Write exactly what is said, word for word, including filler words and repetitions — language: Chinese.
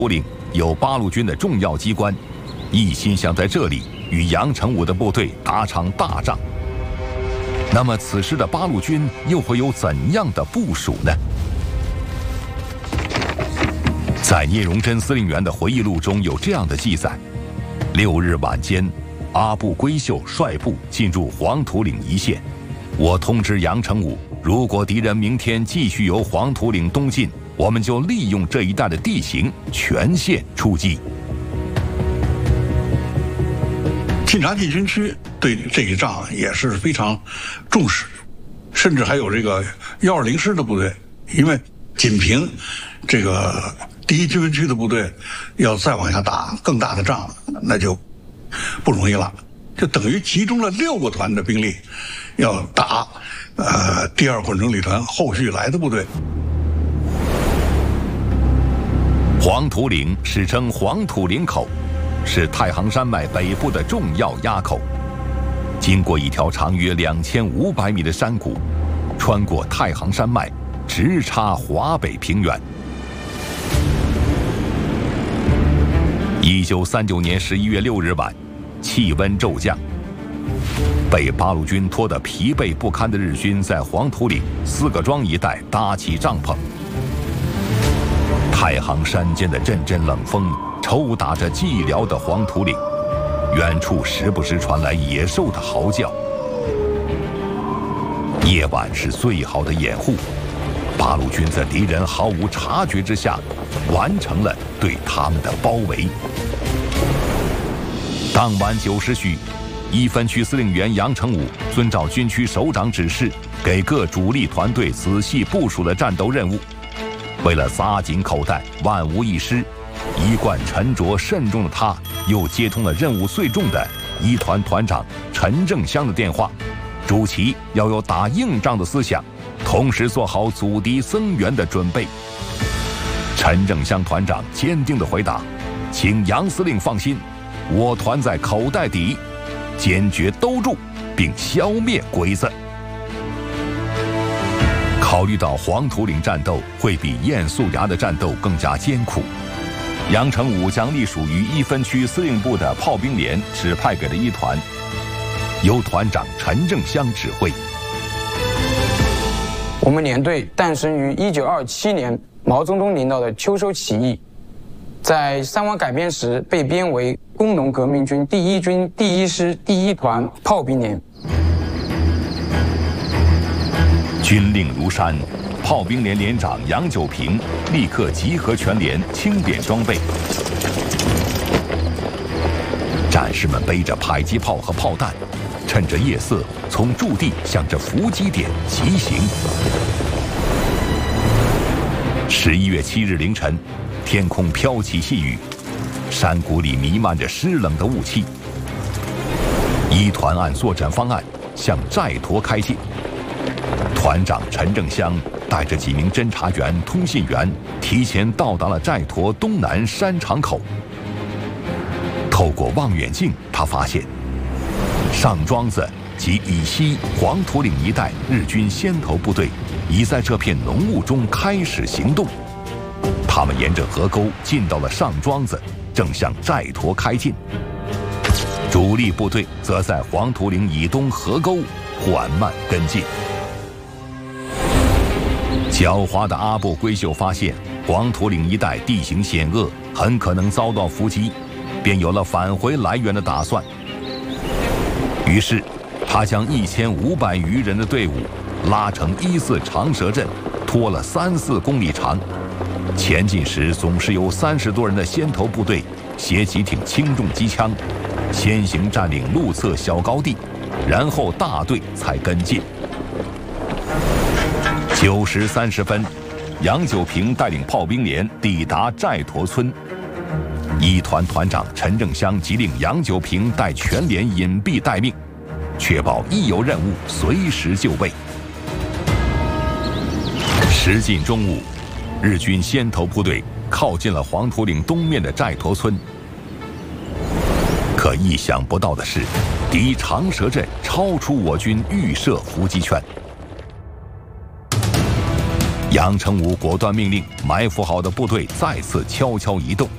土岭有八路军的重要机关，一心想在这里与杨成武的部队打场大仗。那么此时的八路军又会有怎样的部署呢？在聂荣臻司令员的回忆录中有这样的记载：六日晚间，阿部圭秀率部进入黄土岭一线。我通知杨成武，如果敌人明天继续由黄土岭东进，我们就利用这一带的地形全线出击。 晋察冀军区对这一仗也是非常重视，甚至还有这个幺二零师的部队，因为仅凭这个第一军分区的部队要再往下打更大的仗，那就不容易了，就等于集中了六个团的兵力，要打呃第二混成旅团后续来的部队。 黄土岭史称黄土岭口，是太行山脉北部的重要垭口。经过一条长约两千五百米的山谷，穿过太行山脉，直插华北平原。一九三九年十一月六日晚，气温骤降，被八路军拖得疲惫不堪的日军在黄土岭四个庄一带搭起帐篷。太行山间的阵阵冷风抽打着寂寥的黄土岭，远处时不时传来野兽的嚎叫。夜晚是最好的掩护，八路军在敌人毫无察觉之下，完成了对他们的包围。当晚九时许，一分区司令员杨成武遵照军区首长指示，给各主力团队仔细部署了战斗任务。为了扎紧口袋，万无一失，一贯沉着慎重的他，又接通了任务最重的一团团长陈正湘的电话，主其要有打硬仗的思想，同时做好阻敌增援的准备。陈正湘团长坚定地回答：“请杨司令放心，我团在口袋底，坚决兜住并消灭鬼子。”考虑到黄土岭战斗会比堰夙崖的战斗更加艰苦，杨成武将隶属于一分区司令部的炮兵连指派给了一团，由团长陈正湘指挥。 我们连队诞生于一九二七年毛泽东领导的秋收起义，在三湾改编时被编为工农革命军第一军第一师第一团炮兵连。 军令如山，炮兵连连长杨九平立刻集合全连，清点装备。战士们背着迫击炮和炮弹，趁着夜色从驻地向着伏击点急行。十一月七日凌晨，天空飘起细雨，山谷里弥漫着湿冷的雾气。一团按作战方案向寨陀开进。团长陈正湘带着几名侦察员、通信员提前到达了寨陀东南山场口。透过望远镜，他发现上庄子及以西黄土岭一带日军先头部队已在这片浓雾中开始行动。他们沿着河沟进到了上庄子，正向寨陀开进。主力部队则在黄土岭以东河沟缓慢跟进。狡猾的阿部圭秀发现黄土岭一带地形险恶，很可能遭到伏击，便有了返回来源的打算。于是，他将一千五百余人的队伍拉成一字长蛇阵，拖了三四公里长。前进时，总是由三十多人的先头部队携几挺轻重机枪，先行占领路侧小高地，然后大队才跟进。九时三十分，杨九平带领炮兵连抵达寨陀村。一团团长陈正湘即令杨九平带全连隐蔽待命，确保一有任务随时就位。时近中午，日军先头部队靠近了黄土岭东面的寨陀村。可意想不到的是，敌长蛇阵超出我军预设伏击圈。杨成武果断命令埋伏好的部队再次悄悄移动，